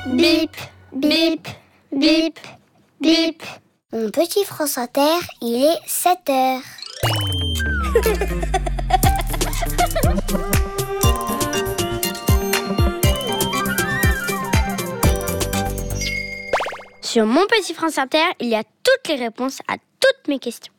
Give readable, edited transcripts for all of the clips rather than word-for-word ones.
Bip, bip, bip, bip. Mon petit France Inter, il est 7 heures. Sur Mon Petit France Inter, il y a toutes les réponses à toutes mes questions.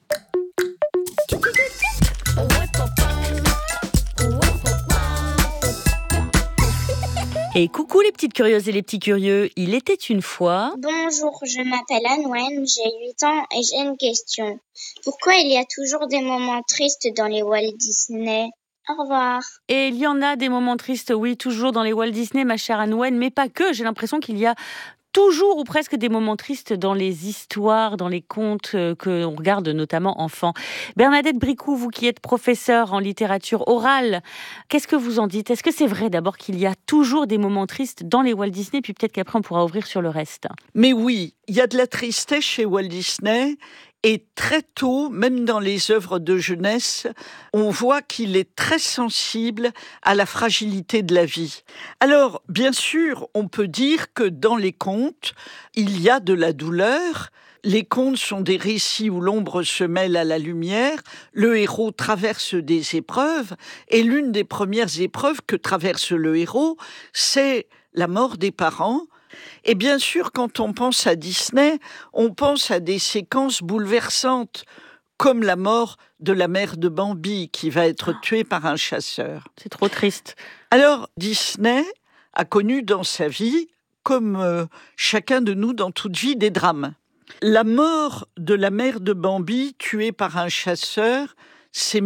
Et coucou les petites curieuses et les petits curieux, il était une fois... Bonjour, je m'appelle Anouane, j'ai 8 ans et j'ai une question. Pourquoi il y a toujours des moments tristes dans les Walt Disney ? Au revoir. Et il y en a des moments tristes, oui, toujours dans les Walt Disney, ma chère Anouane, mais pas que. J'ai l'impression qu'il y a toujours ou presque des moments tristes dans les histoires, dans les contes que l'on regarde, notamment enfants. Bernadette Bricou, vous qui êtes professeure en littérature orale, qu'est-ce que vous en dites ? Est-ce que c'est vrai d'abord qu'il y a toujours des moments tristes dans les Walt Disney, puis peut-être qu'après on pourra ouvrir sur le reste ? Mais oui, il y a de la tristesse chez Walt Disney. Et très tôt, même dans les œuvres de jeunesse, on voit qu'il est très sensible à la fragilité de la vie. Alors, bien sûr, on peut dire que dans les contes, il y a de la douleur. Les contes sont des récits où l'ombre se mêle à la lumière. Le héros traverse des épreuves. Et l'une des premières épreuves que traverse le héros, c'est la mort des parents. Et bien sûr, quand on pense à Disney, on pense à des séquences bouleversantes, comme la mort de la mère de Bambi, qui va être tuée par un chasseur. C'est trop triste. Alors, Disney a connu dans sa vie, comme chacun de nous dans toute vie, des drames. La mort de la mère de Bambi, tuée par un chasseur, c'est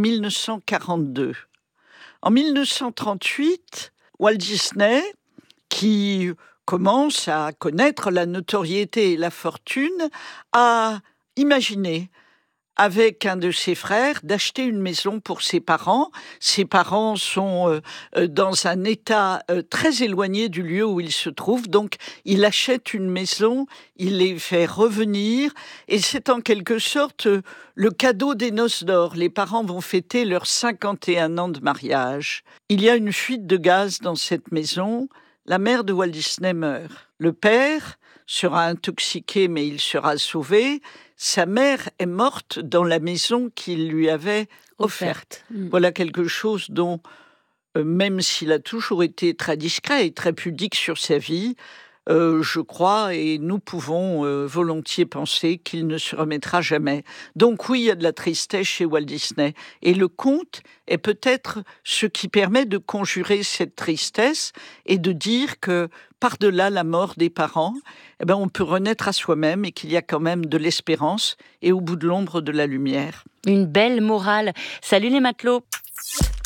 1942. En 1938, Walt Disney, qui commence à connaître la notoriété et la fortune, a imaginé avec un de ses frères d'acheter une maison pour ses parents. Ses parents sont dans un état très éloigné du lieu où ils se trouvent, donc il achète une maison, il les fait revenir, et c'est en quelque sorte le cadeau des noces d'or. Les parents vont fêter leurs 51 ans de mariage. Il y a une fuite de gaz dans cette maison. La mère de Walt Disney meurt. Le père sera intoxiqué, mais il sera sauvé. Sa mère est morte dans la maison qu'il lui avait offerte. Voilà quelque chose dont, même s'il a toujours été très discret et très pudique sur sa vie, je crois, et nous pouvons volontiers penser qu'il ne se remettra jamais. Donc oui, il y a de la tristesse chez Walt Disney. Et le conte est peut-être ce qui permet de conjurer cette tristesse et de dire que par-delà la mort des parents, on peut renaître à soi-même et qu'il y a quand même de l'espérance et au bout de l'ombre de la lumière. Une belle morale. Salut les matelots.